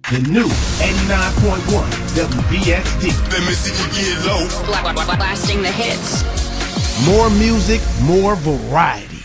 The new 89.1 WBSD. Let me see you get low. Blasting the hits. More music, more variety.